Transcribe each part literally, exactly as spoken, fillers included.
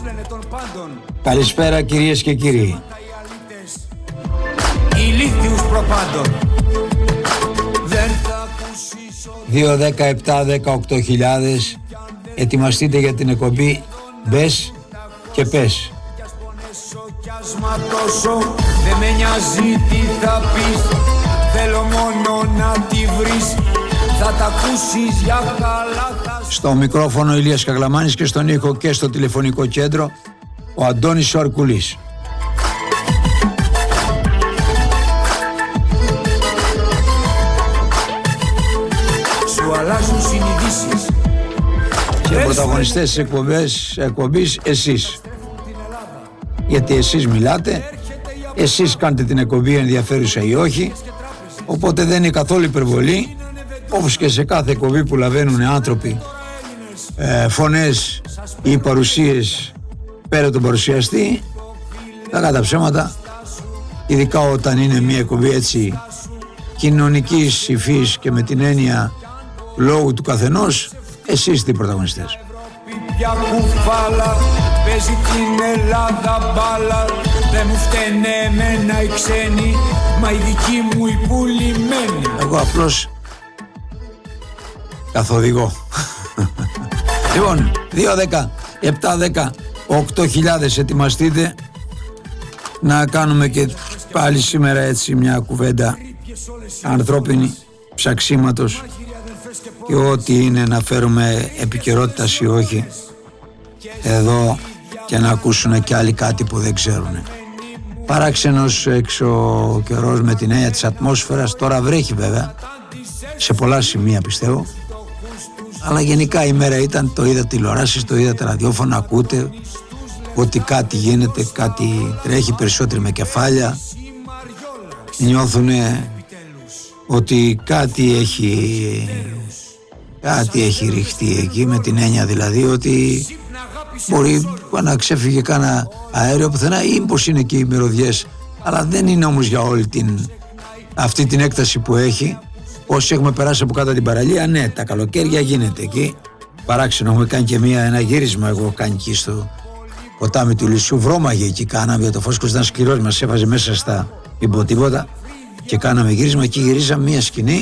Καλησπέρα κυρίες και κύριοι. Ηλίθιους προπάντων. δύο, δέκα, επτά, δεκαοκτώ χιλιάδες. Ετοιμαστείτε για την εκπομπή Μπες και Πες. Δεν με νοιάζει τι θα πεις, θέλω μόνο να τη βρεις. Θα τα ακούσεις για καλά. Στο μικρόφωνο Ηλίας Καγλαμάνης και στον ήχο και στο τηλεφωνικό κέντρο ο Αντώνης Αρκουλής. Σου αλλάζουν συνειδήσεις. Και πρωταγωνιστές της εκπομπής, εκπομπής εσείς. Γιατί εσείς μιλάτε, εσείς κάνετε την εκπομπή ενδιαφέρουσα ή όχι, οπότε δεν είναι καθόλου υπερβολή, όπως και σε κάθε εκπομπή που λαβαίνουν άνθρωποι ε, φωνές ή παρουσίες πέρα τον παρουσιαστή, κακά τα ψέματα, ειδικά όταν είναι μια εκπομπή έτσι κοινωνικής υφής και με την έννοια λόγου του καθενός, εσείς τι πρωταγωνιστές. Πια κουφάλα, παίζει την Ελλάδα μπάλα. Δεν μου φταίνε εμένα οι ξένοι, μα οι δικοί μου οι πουλημένοι. Εγώ απλώς καθοδηγώ. Λοιπόν, δύο, δέκα, επτά, δέκα, οκτώ χιλιάδες ετοιμαστείτε να κάνουμε και πάλι σήμερα έτσι μια κουβέντα ανθρώπινη, ψαξίματος και ό,τι είναι να φέρουμε επικαιρότητα ή όχι εδώ και να ακούσουν και άλλοι κάτι που δεν ξέρουν. Παράξενος έξω ο καιρός με την έννοια της ατμόσφαιρας. Τώρα βρέχει βέβαια σε πολλά σημεία πιστεύω, αλλά γενικά η μέρα ήταν, το είδα τηλεοράσεις, το είδα τα ραδιόφωνα, ακούτε ότι κάτι γίνεται, κάτι τρέχει, περισσότεροι με κεφάλια νιώθουν ότι κάτι έχει κάτι έχει ρηχτεί εκεί, με την έννοια δηλαδή ότι μπορεί να ξέφυγε κάνα αέριο πουθενά ή πως είναι και οι μυρωδιές, αλλά δεν είναι όμως για όλη την αυτή την έκταση που έχει. Όσοι έχουμε περάσει από κάτω την παραλία, ναι, τα καλοκαίρια γίνεται εκεί. Παράξενο, έχουμε κάνει και μία, ένα γύρισμα. Εγώ κάνει εκεί στο ποτάμι του Λυσσού. Βρώμαγε εκεί, κάναμε. Το φόσκος ήταν σκληρός, μας έβαζε μέσα στα υποτίποτα και κάναμε γύρισμα. Εκεί γυρίζαμε μία σκηνή.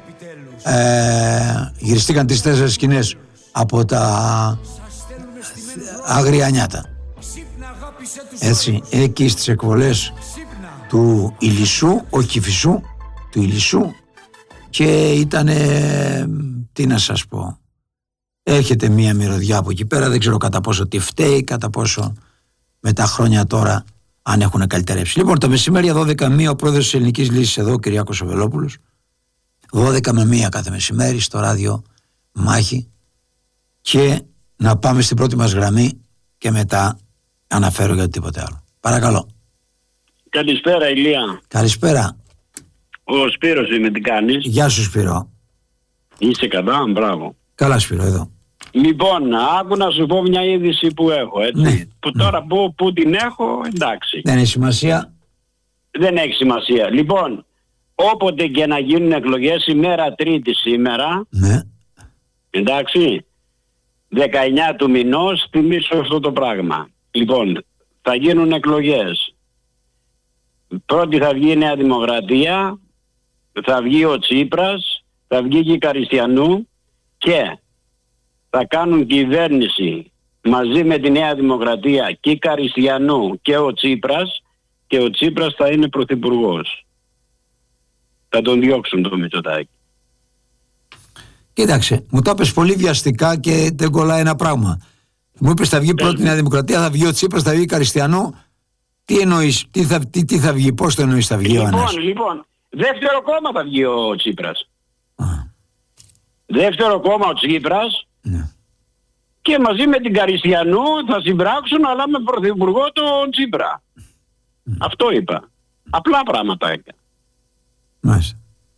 Ε, γυριστήκαν τις τέσσερις σκηνές από τα Άγρια Νιάτα. Έτσι, εκεί στις εκβολές του Ηλισσού, όχι Κηφισού, του Ηλισσού. Και ήτανε, τι να σας πω, έρχεται μία μυρωδιά από εκεί πέρα, δεν ξέρω κατά πόσο τι φταίει, κατά πόσο με τα χρόνια τώρα αν έχουν καλυτερέψει. Λοιπόν, το μεσημέρι δώδεκα με μία ο πρόεδρος της Ελληνικής Λύσης εδώ, Κυριάκος Βελόπουλος, δώδεκα με μία κάθε μεσημέρι στο ράδιο Μάχη, και να πάμε στην πρώτη μας γραμμή και μετά αναφέρω για τίποτε άλλο. Παρακαλώ. Καλησπέρα Ηλία. Καλησπέρα. Ο Σπύρος είμαι, τι κάνεις? Γεια σου Σπύρο. Είσαι καλά, μπράβο. Καλά Σπύρο, εδώ. Λοιπόν, άκου να σου πω μια είδηση που έχω, έτσι. Ναι, που ναι. τώρα που, που την έχω, εντάξει. Δεν έχει σημασία. Δεν έχει σημασία. Λοιπόν, όποτε και να γίνουν εκλογές, ημέρα Τρίτη σήμερα, Ναι. εντάξει, δεκαεννιά του μηνός, θυμίσω αυτό το πράγμα. Λοιπόν, θα γίνουν εκλογές. Πρώτη θα βγει η Νέα Δημοκρατία, θα βγει ο Τσίπρας, θα βγει και η Καριστιανού και θα κάνουν κυβέρνηση μαζί με τη Νέα Δημοκρατία και η Καριστιανού και ο Τσίπρας, και ο Τσίπρας θα είναι πρωθυπουργός. Θα τον διώξουν το Μητσοτάκη. Κοίταξε, μου το είπες πολύ βιαστικά και δεν κολλάει ένα πράγμα. Μου είπες θα βγει πρώτη η Νέα Δημοκρατία, θα βγει ο Τσίπρας, θα βγει η Καριστιανού. Τι εννοείς, τι θα, τι, τι θα βγει, πώς το εννοείς θα βγει λοιπόν, ο Ανάς? Λοιπόν, δεύτερο κόμμα θα βγει ο Τσίπρας. Α. Δεύτερο κόμμα ο Τσίπρας, Ναι. και μαζί με την Καριστιανού θα συμπράξουν, αλλά με πρωθυπουργό τον Τσίπρα. Mm. Αυτό είπα. Απλά πράγματα έκανα. Μάλιστα.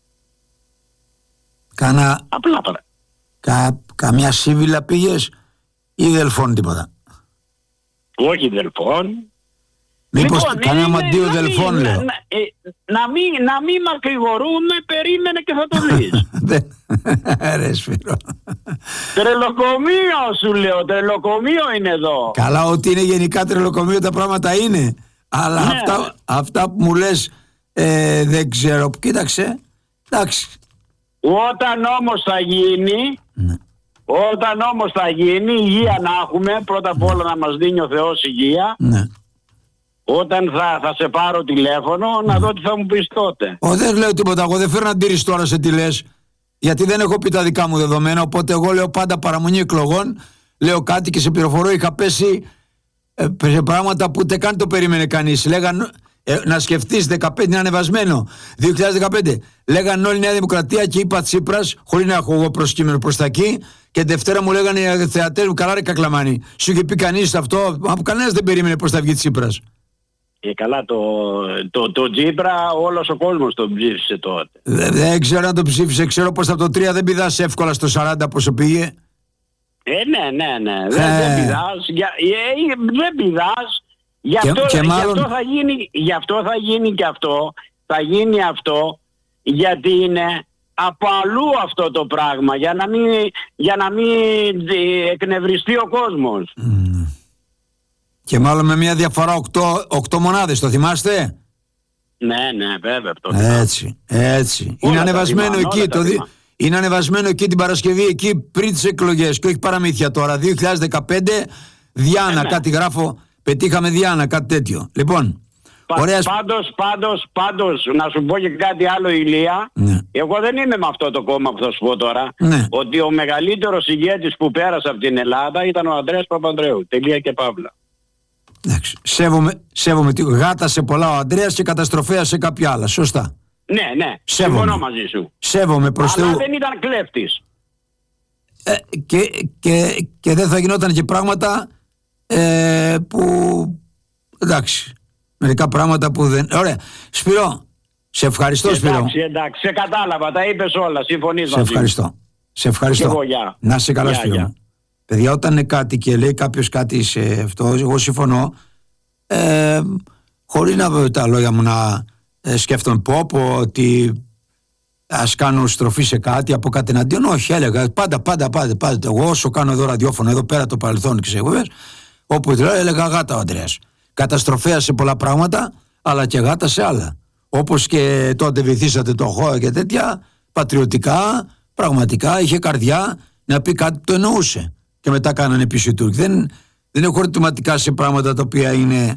Κάνα... Απλά πράγματα. Κα, καμιά σύμβιλα πήγες ή δελφών τίποτα? Όχι δελφών. Μήπως Λοιπόν, κανένα είναι- μαντίο να μην- δελφών, να- λέω. να- ε, Να μην, να μην μακρηγορούμε, περίμενε και θα το δεις. Δεν- Ρε Σπύρο. Τρελοκομείο σου λέω, τρελοκομείο είναι εδώ. Καλά, ότι είναι γενικά τρελοκομείο τα πράγματα είναι. Αλλά Ναι. αυτά, αυτά που μου λες ε, δεν ξέρω. Κοίταξε. Εντάξει. Όταν όμως θα γίνει, Ναι. όταν όμως θα γίνει, υγεία να έχουμε, πρώτα απ' όλα να μας δίνει ο Θεός υγεία. Ναι. Όταν θα, θα σε πάρω τηλέφωνο, να δω τι θα μου πεις τότε. Ο, δεν λέω τίποτα. Εγώ δεν φέρνω αντίρρηση τώρα σε τι λες. Γιατί δεν έχω πει τα δικά μου δεδομένα. Οπότε εγώ λέω πάντα παραμονή εκλογών. Λέω κάτι και σε πληροφορώ. Είχα πέσει ε, σε πράγματα που ούτε καν το περίμενε κανείς. Λέγαν ε, να σκεφτείς δεκαπέντε είναι ανεβασμένο. δύο χιλιάδες δεκαπέντε. Λέγαν όλη η Νέα Δημοκρατία και είπα Τσίπρας, χωρίς να έχω εγώ προσκύμενο προς τα εκεί. Και Δευτέρα μου λέγανε οι θεατές μου, καλά ρε Κακλαμάνη. Σου είχε πει κανείς αυτό. Μα κανένας δεν περίμενε πώς θα βγει Τσίπρας. Ε, καλά, το, το, το Τζίπρα όλος ο κόσμος τον ψήφισε τότε. Δεν, δεν ξέρω αν το ψήφισε. Ξέρω πως από το τρία δεν πηδάς εύκολα στο σαράντα πόσο πήγε. Ε, ναι, ναι, ναι. Δεν, Ε. δεν πηδάς. Για, ε, δεν πηδάς. Γι' Και- αυτό, και γι' μάλλον- αυτό θα γίνει, γι' αυτό θα γίνει και αυτό. Θα γίνει αυτό γιατί είναι από αλλού αυτό το πράγμα. Για να μην, για να μην ε, εκνευριστεί ο κόσμος. Και μάλλον με μια διαφορά οκτώ μονάδες, το θυμάστε? Ναι, ναι, βέβαια. Το Έτσι, έτσι. Όλα Είναι τα ανεβασμένο θυμάμαι, εκεί. όλα Το τα δι... θυμάμαι. Είναι ανεβασμένο εκεί την Παρασκευή, εκεί πριν τις εκλογές και όχι παραμύθια τώρα. δύο χιλιάδες δεκαπέντε, Διάνα, Ε, ναι. κάτι γράφω. Πετύχαμε Διάνα, κάτι τέτοιο. Λοιπόν, Πα- ωραία. Πάντως, πάντως, πάντως, να σου πω και κάτι άλλο, Ηλία. Ναι. Εγώ δεν είμαι με αυτό το κόμμα που θα σου πω τώρα. Ναι. Ότι ο μεγαλύτερος ηγέτης που πέρασε από την Ελλάδα ήταν ο Ανδρέας Παπανδρέου. Τελεία και παύλα. Εντάξει. Σέβομαι, σέβομαι. τη- Γάτα σε πολλά ο Ανδρέας και καταστροφέα σε κάποια άλλα. Σωστά. Ναι, ναι. Σέβομαι. Συμφωνώ μαζί σου. Σέβομαι προς Αλλά Θεού. δεν ήταν κλέφτης. Ε, και, και, και δεν θα γινόταν και πράγματα ε, που εντάξει, μερικά πράγματα που δεν... Ωραία, Σπύρο, σε ευχαριστώ Σπύρο. Εντάξει, εντάξει. Σε κατάλαβα. Τα είπες όλα. Συμφωνείς Σε μαζί μου. ευχαριστώ. Σε ευχαριστώ. Και εγώ, γεια. Να είσαι καλά Γεια, Σπύρο. γεια. μου. Παιδιά, όταν είναι κάτι και λέει κάποιος κάτι σε αυτό, εγώ συμφωνώ, ε, χωρίς να πω τα λόγια μου να ε, σκέφτομαι πω, πω ότι ας κάνω στροφή σε κάτι από κάτι εναντίον. Όχι, έλεγα πάντα, πάντα, πάντα, πάντα. Εγώ όσο κάνω εδώ ραδιόφωνο, εδώ πέρα το παρελθόν και σε εκπομπές, όπου λέω, έλεγα γάτα ο Ανδρέας. Καταστροφέα σε πολλά πράγματα, αλλά και γάτα σε άλλα. Όπως και τότε βυθίσατε το χώρο και τέτοια, πατριωτικά, πραγματικά, είχε καρδιά να πει κάτι που το εννοούσε. Και μετά κάνανε πίσω οι Τούρκοι. Δεν, δεν έχω ερωτηματικά σε πράγματα τα οποία είναι.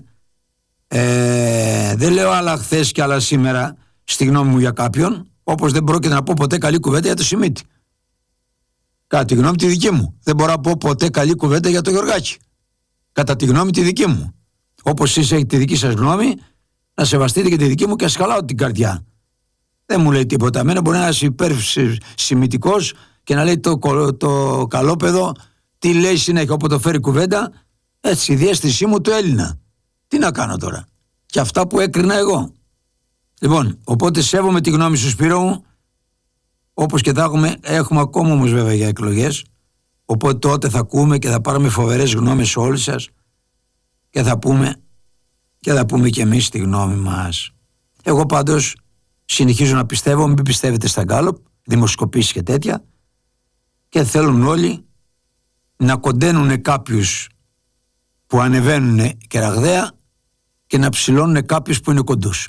Ε, δεν λέω άλλα χθες και άλλα σήμερα στη γνώμη μου για κάποιον, όπως δεν πρόκειται να πω ποτέ καλή κουβέντα για το Σιμίτη. Κατά τη γνώμη τη δική μου. Δεν μπορώ να πω ποτέ καλή κουβέντα για το Γεωργάκη. Κατά τη γνώμη τη δική μου. Όπως εσείς έχετε τη δική σας γνώμη, να σεβαστείτε και τη δική μου και ας χαλάω την καρδιά. Δεν μου λέει τίποτα. Εμένα μπορεί να είναι υπερσημιτικός και να λέει το, το καλόπεδο τι λέει συνέχεια. Όποτε το φέρει κουβέντα, έτσι η διαίσθησή μου του Έλληνα. Τι να κάνω τώρα. Και αυτά που έκρινα εγώ. Λοιπόν, οπότε σέβομαι τη γνώμη σου Σπύρο μου, όπως και θα έχουμε, έχουμε ακόμα όμως βέβαια για εκλογές, οπότε τότε θα ακούμε και θα πάρουμε φοβερές γνώμες όλοι σας και θα πούμε και θα πούμε και εμείς τη γνώμη μας. Εγώ πάντως συνεχίζω να πιστεύω, μην πιστεύετε στα γκάλοπ, δημοσκοπήσεις και τέτοια, και θέλουν όλοι να κοντένουν κάποιους που ανεβαίνουν και ραγδαία και να ψηλώνουν κάποιους που είναι κοντούς.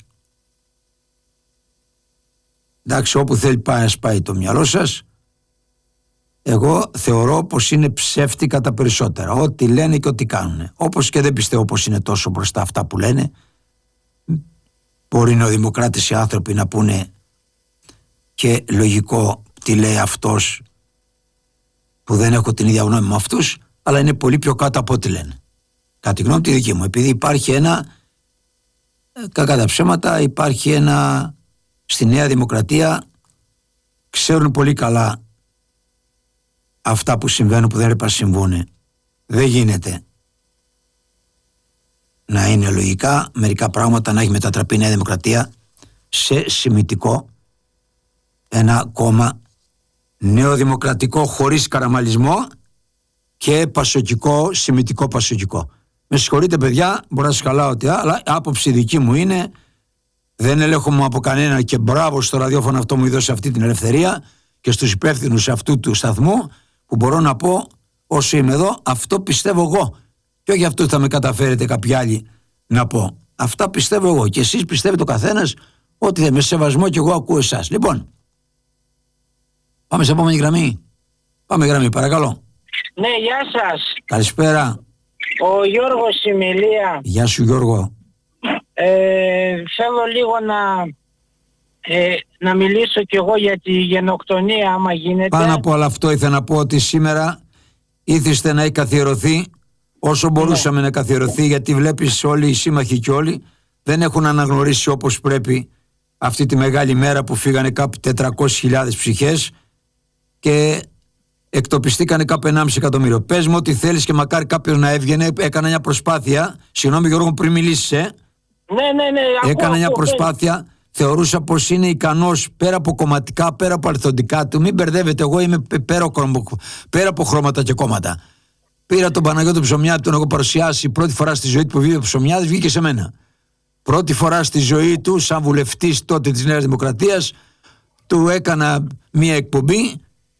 Εντάξει, όπου θέλει πάει να σπάει το μυαλό σας. Εγώ θεωρώ πως είναι ψεύτικα τα περισσότερα. Ό,τι λένε και ό,τι κάνουν. Όπως και δεν πιστεύω πως είναι τόσο μπροστά αυτά που λένε. Μπορεί να οι δημοκράτες οι άνθρωποι να πούνε και λογικό τι λέει αυτός που δεν έχω την ίδια γνώμη με αυτούς, αλλά είναι πολύ πιο κάτω από ό,τι λένε. Κατά τη γνώμη τη δική μου. Επειδή υπάρχει ένα, κακά τα ψέματα, υπάρχει ένα, στη Νέα Δημοκρατία ξέρουν πολύ καλά αυτά που συμβαίνουν, που δεν έπρεπε να συμβούν. Δεν γίνεται να είναι λογικά μερικά πράγματα να έχει μετατραπεί η Νέα Δημοκρατία σε σημιτικό, ένα κόμμα νεοδημοκρατικό χωρίς καραμαλισμό και πασοκικό, σημιτικό πασοκικό. Με συγχωρείτε παιδιά, μπορώ να σας χαλάω ότι, αλλά άποψη δική μου είναι, δεν ελέγχομαι από κανένα και μπράβο στο ραδιόφωνο αυτό μου έδωσε αυτή την ελευθερία και στους υπεύθυνους αυτού του σταθμού που μπορώ να πω όσο είμαι εδώ, αυτό πιστεύω εγώ και όχι αυτό θα με καταφέρετε κάποιοι άλλοι να πω. Αυτά πιστεύω εγώ και εσείς πιστεύετε ο καθένας ότι δεν με σεβασμό και εγώ ακούω εσάς. Λοιπόν, πάμε σε επόμενη γραμμή. Πάμε γραμμή, παρακαλώ. Ναι, γεια σας. Καλησπέρα. Ο Γιώργος Ημιλία. Γεια σου Γιώργο. Ε, θέλω λίγο να, ε, να μιλήσω κι εγώ για τη γενοκτονία άμα γίνεται. Πάνω από όλο αυτό ήθελα να πω ότι σήμερα ήθιστε να έχει καθιερωθεί όσο μπορούσαμε ναι. να καθιερωθεί, γιατί βλέπεις όλοι οι σύμμαχοι και όλοι δεν έχουν αναγνωρίσει όπως πρέπει αυτή τη μεγάλη μέρα που φύγανε κάπου τετρακόσιες χιλιάδες ψυχές και εκτοπιστήκανε κάπου ενάμιση εκατομμύριο. Πες μου ό,τι θέλεις και μακάρι κάποιος να έβγαινε. Έκανα μια προσπάθεια. Συγγνώμη Γιώργο πριν μιλήσεις, ε. Ναι, ναι, ναι. Έκανα ακούω, μια ακούω, προσπάθεια. Ναι. Θεωρούσα πως είναι ικανός πέρα από κομματικά, πέρα από αληθοντικά του. Μην μπερδεύετε, εγώ είμαι πέρα, πέρα από χρώματα και κόμματα. Πήρα τον Παναγιώτο Ψωμιάδη, τον έχω παρουσιάσει πρώτη φορά στη ζωή του που βγήκε ο Ψωμιάδης, βγήκε σε μένα. Πρώτη φορά στη ζωή του, σαν βουλευτής τότε της Νέας Δημοκρατίας, του έκανα μια εκπομπή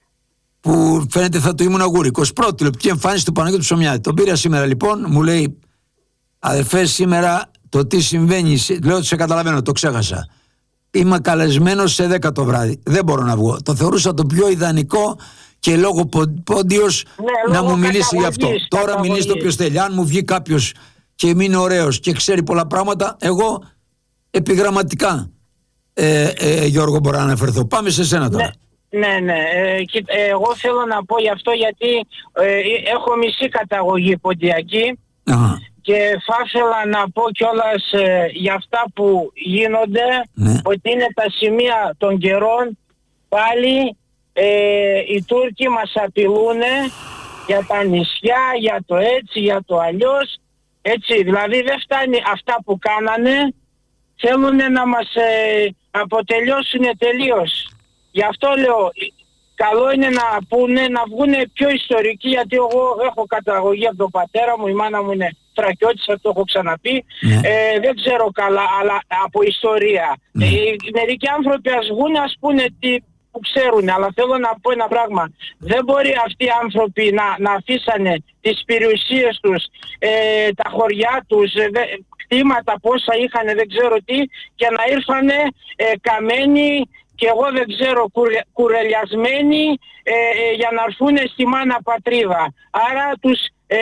που φαίνεται θα του ήμουν αγούρικος. Πρώτη λεπτή εμφάνιση του Παναγιώτου Ψωμιάδη. Τον πήρα σήμερα λοιπόν, μου λέει, αδερφέ, σήμερα το τι συμβαίνει, λέω σε καταλαβαίνω, το ξέχασα. Είμαι καλεσμένος σε δέκα το βράδυ. Δεν μπορώ να βγω. Το θεωρούσα το πιο ιδανικό και λόγω πόντιος ναι, να μου μιλήσει γι' αυτό. Τώρα μιλήσει το ποιος θέλει. Αν μου βγει κάποιος και είναι ωραίος και ξέρει πολλά πράγματα, εγώ επιγραμματικά ε, ε, Γιώργο μπορώ να αναφερθώ. Πάμε σε σένα τώρα. Ναι, ναι, ναι. Ε, και, ε, εγώ θέλω να πω γι' αυτό γιατί ε, έχω μισή καταγωγή ποντιακή. Αχα. Και θα ήθελα να πω κιόλας ε, για αυτά που γίνονται, ναι. ότι είναι τα σημεία των καιρών πάλι ε, οι Τούρκοι μας απειλούν για τα νησιά, για το έτσι, για το αλλιώς. Έτσι, δηλαδή δεν φτάνει αυτά που κάνανε, θέλουν να μας ε, αποτελειώσουν τελείως. Γι' αυτό λέω, καλό είναι να πούνε, να βγουν πιο ιστορικοί, γιατί εγώ έχω καταγωγή από τον πατέρα μου, η μάνα μου είναι Θρακιώτης, αυτό έχω ξαναπεί. Ναι. Ε, δεν ξέρω καλά, αλλά από ιστορία. Ναι. Ε, μερικοί άνθρωποι ας βγουν, ας πούνε τι που ξέρουν, αλλά θέλω να πω ένα πράγμα. Δεν μπορεί αυτοί οι άνθρωποι να, να αφήσανε τις περιουσίες τους, ε, τα χωριά τους, ε, κτήματα πόσα είχαν, δεν ξέρω τι, και να ήρθανε ε, καμένοι και εγώ δεν ξέρω κουρε, κουρελιασμένοι ε, ε, για να έρθουν στη μάνα πατρίδα. Άρα τους ε,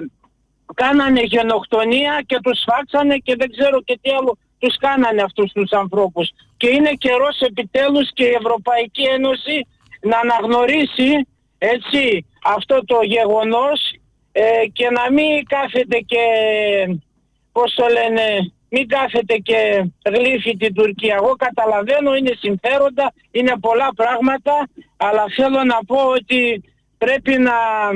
κάνανε γενοκτονία και τους φάξανε και δεν ξέρω και τι άλλο τους κάνανε αυτούς τους ανθρώπους. Και είναι καιρός επιτέλους και η Ευρωπαϊκή Ένωση να αναγνωρίσει έτσι αυτό το γεγονός ε, και να μην κάθεται και, πώς το λένε, μην κάθεται και γλύφει την Τουρκία. Εγώ καταλαβαίνω, είναι συμφέροντα, είναι πολλά πράγματα, αλλά θέλω να πω ότι πρέπει να,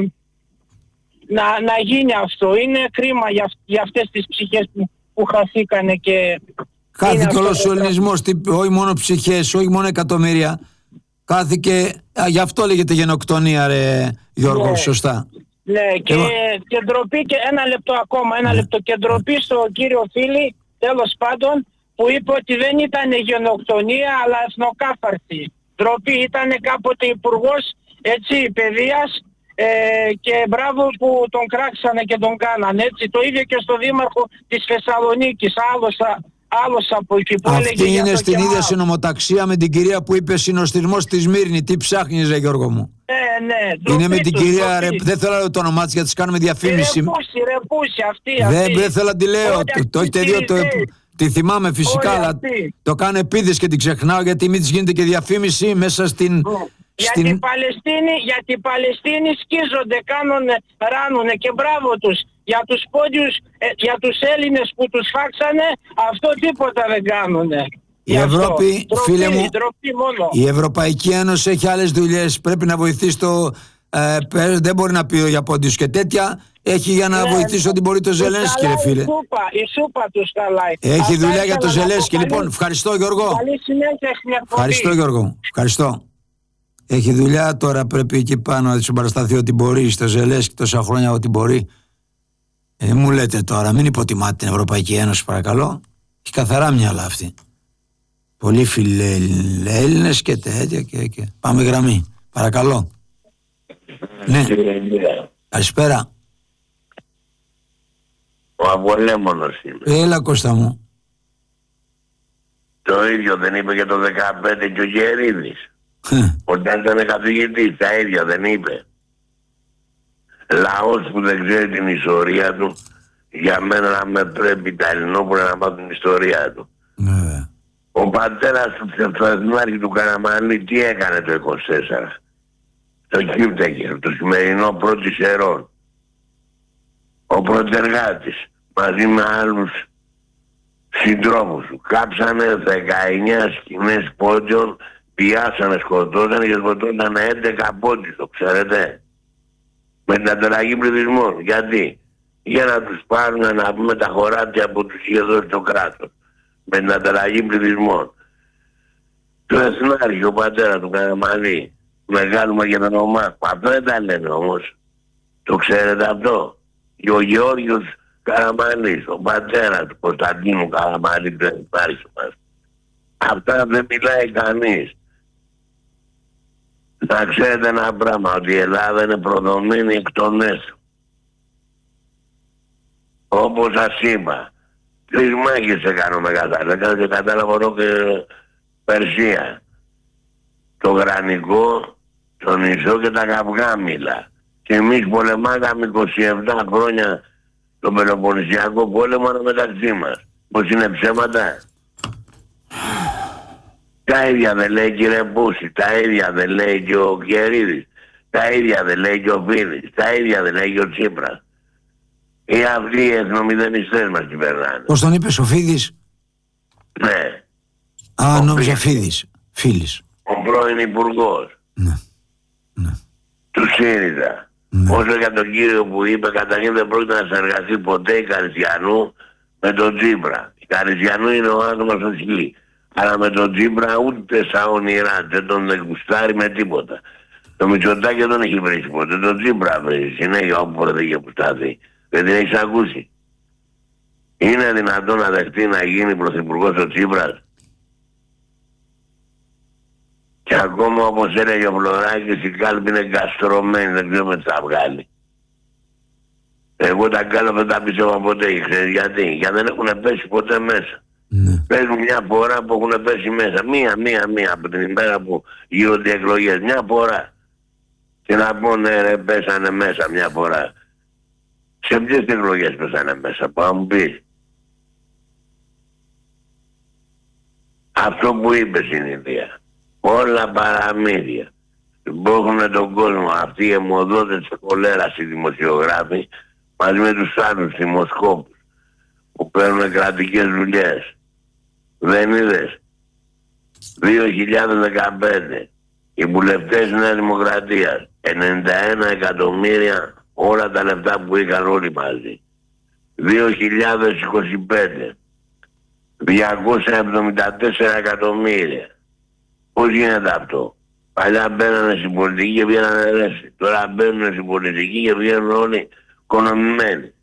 να, να γίνει αυτό. Είναι κρίμα για, για αυτές τις ψυχές που, που χαθήκανε και... Χάθηκε όλος ο ελληνισμός, όχι μόνο ψυχές, όχι μόνο εκατομμύρια. Χάθηκε, γι' αυτό λέγεται γενοκτονία ρε Γιώργο, ναι, σωστά. Ναι, και, Εγώ... και ντροπή, και ένα λεπτό ακόμα, ένα ναι. λεπτό, και ντροπή στον κύριο Φίλη, τέλος πάντων, που είπε ότι δεν ήταν γενοκτονία αλλά εθνοκάθαρση. Ντροπή, ήταν κάποτε υπουργός, έτσι, παιδείας, ε, και μπράβο που τον κράξανε και τον κάνανε, έτσι. Το ίδιο και στο δήμαρχο της Θεσσαλονίκης, άλλος Άλλος από εκεί που αυτή είναι στην ίδια συνομοταξία με την κυρία που είπε συνοστισμός στη Σμύρνη. Τι ψάχνεις ρε Γιώργο μου? Ναι, ναι. Είναι με την κυρία, ρε, δεν θέλω να λέω το όνομά της γιατί της κάνουμε διαφήμιση. Ρεπούση, ρεπούση αυτή, αυτή. Δεν, δεν θέλω να τη λέω, το, το έχετε δει, το, τη θυμάμαι φυσικά, αλλά το κάνω επίδες και την ξεχνάω γιατί μην της γίνεται και διαφήμιση μέσα στην... Στην... Για την Παλαιστίνη, για την Παλαιστίνη σκίζονται, κάνουν, ράνουν και μπράβο τους. Για τους πόντιους, ε, για τους Έλληνες που τους φάξανε, αυτό τίποτα δεν κάνουνε. Η Ευρώπη, ντροπή, φίλε μου, μόνο. Η Ευρωπαϊκή Ένωση έχει άλλες δουλειές. Πρέπει να βοηθήσει το... Ε, δεν μπορεί να πει για πόντιους και τέτοια. Έχει για να ναι, βοηθήσει ό,τι μπορεί το Ζελένσκι, ρε φίλε. Η σούπα, η σούπα τους καλάει. Έχει αυτά δουλειά για το Ζελένσκι. Λοιπόν, ευχαριστώ Γιώργο. Καλή συνέχεια στην εκπομπή. Ευχαριστώ Γιώργο. Ευχαριστώ. Έχει δουλειά τώρα, πρέπει εκεί πάνω να συμπαρασταθεί ό,τι μπορεί, στο Ζελένσκι τόσα χρόνια ό,τι μπορεί. Ε, μου λέτε τώρα, μην υποτιμάτε την Ευρωπαϊκή Ένωση, παρακαλώ. Έχει καθαρά μυαλά αυτή. Πολύ φιλέλληνες και τέτοια και, και. Πάμε γραμμή. Παρακαλώ. Ναι. Καλησπέρα. Ο Απολέμονος είμαι. Έλα, Κώστα μου. Το ίδιο δεν είπε και το δεκαπέντε και ο Γερίδης. Όταν ήταν καθηγητής, τα ίδια δεν είπε. Λαός που δεν ξέρει την ιστορία του, για μένα να με πρέπει τα Ελληνόπουλα να μάθουν την ιστορία του. Ναι. Ο πατέρας του ψευτοεθνάρχη του Καραμανλή τι έκανε το είκοσι τέσσερα? Το Κύπτεκερ, το σημερινό πρώτης ερών. Ο πρωτεργάτης μαζί με άλλους συντρόφους του κάψανε δεκαεννιά σκηνές πόντιων, πιάσανε, σκοτώσανε και σκοτώσανε έντεκα πόντιους, το ξέρετε. Με την ανταλλαγή πληθυσμών. Γιατί? Για να τους πάρουν να πούμε τα χωράφια που τους είχε δώσει το κράτος. Με την ανταλλαγή πληθυσμών. Το εθνάρχη, ο πατέρα του Καραμανλή, μεγάλου Μακεδονομάχου, αυτό δεν τα λένε όμως. Το ξέρετε αυτό? Και ο Γεώργιος Καραμανλής, ο πατέρα του Κωνσταντίνου Καραμανλή, του εθνάρχη μας. Αυτά δεν μιλάει κανείς. Να ξέρετε ένα πράγμα, ότι η Ελλάδα είναι προδομένη εκ των έσω. Όπως σας είπα, τρεις μάχες έκαναμε κατάλαβα. Έκανα και κατάλαβα εδώ και Περσία. Το Γρανικό, το νησό και τα Καυγάμιλα. Και εμείς πολεμάγαμε είκοσι επτά χρόνια τον Πελοποννησιακό πόλεμο μεταξύ μας. Πως είναι ψέματα? Τα ίδια δεν λέει κύριε Μπούση, τα ίδια δεν λέει και ο Κερίδης, τα ίδια δεν λέει και ο Φίλης, τα ίδια δεν λέει και ο Τσίπρας. Ή αυτοί οι εθνομηδενιστές μας κυβερνάνε. Πώς τον είπες, ο Φίδης? Ναι. Α, ο νόμιζα Φίδης. Φίλης. Ο πρώην υπουργός. Ναι. Ναι. Του ΣΥΡΙΖΑ. Ναι. Όσο για τον κύριο που είπε, καταρχήν δεν πρόκειται να συνεργαστεί ποτέ η Καριστιανού με τον Τσίπρα. Η Καριστιανού είναι ο άνθρωπος στο σκυλί. Αλλά με τον Τσίπρα ούτε σαν όνειρά, δεν τον γουστάρει με τίποτα. Το Μητσοτάκη δεν τον έχει βρει ποτέ, τον Τσίπρα βρει συνέχεια όπου δεν είχε γουστάρει. Δεν την έχεις ακούσει? Είναι δυνατόν να δεχτεί να γίνει πρωθυπουργός ο Τσίπρας? Και ακόμα όπως έλεγε ο Φλωράκης, η κάλπη είναι καστρωμένη, δεν ξέρουμε τι θα βγάλει. Εγώ τα κάλπη δεν τα πιστεύω ποτέ, ξέρεις γιατί? Γιατί δεν έχουν πέσει ποτέ μέσα. Ναι. Παίζουν μια φορά που έχουν πέσει μέσα. Μία, μία, μία από την ημέρα που γίνονται οι εκλογές. Μια φορά. Και να πούνε ρε πέσανε μέσα μια φορά. Σε ποιες εκλογές πέσανε μέσα, που να μου πεις? Αυτό που είπες είναι η ιδέα. Όλα παραμύθια. Μπόχουνε τον κόσμο. Αυτοί οι αιμοδότες της κολέρας οι δημοσιογράφοι μαζί με τους άλλους δημοσκόπους που παίρνουν κρατικές δουλειές. Δεν είδες? δύο χιλιάδες δεκαπέντε οι βουλευτές Νέας Δημοκρατίας, ενενήντα ένα εκατομμύρια όλα τα λεφτά που είχαν όλοι μαζί. δύο χιλιάδες είκοσι πέντε διακόσια εβδομήντα τέσσερα εκατομμύρια. Πώς γίνεται αυτό? Παλιά μπαίνανε στην πολιτική και βγαίνανε ρεύση. Τώρα μπαίνουν στην πολιτική και βγαίνουν όλοι οικονομημένοι.